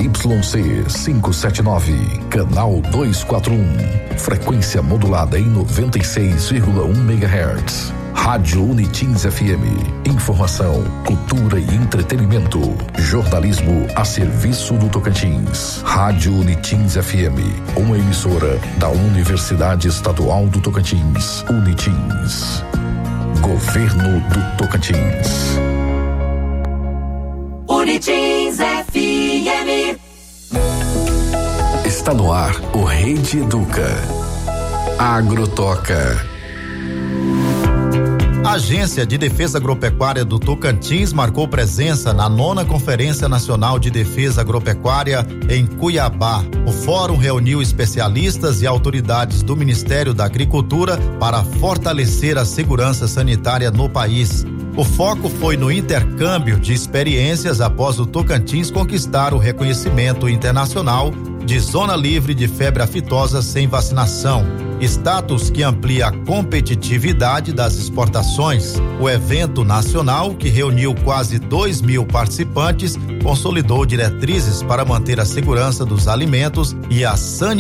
ZYC 579, canal 241, frequência modulada em 96,1 MHz. Rádio Unitins FM, informação, cultura e entretenimento, jornalismo a serviço do Tocantins. Rádio Unitins FM, uma emissora da Universidade Estadual do Tocantins, Unitins. Governo do Tocantins. Unitins FM. Está no ar o Rede Educa. Agrotoca. A Agência de Defesa Agropecuária do Tocantins marcou presença na 9ª Conferência Nacional de Defesa Agropecuária em Cuiabá. O fórum reuniu especialistas e autoridades do Ministério da Agricultura para fortalecer a segurança sanitária no país. O foco foi no intercâmbio de experiências após o Tocantins conquistar o reconhecimento internacional de zona livre de febre aftosa sem vacinação, status que amplia a competitividade das exportações. O evento nacional, que reuniu quase 2.000 participantes, consolidou diretrizes para manter a segurança dos alimentos e a sanidade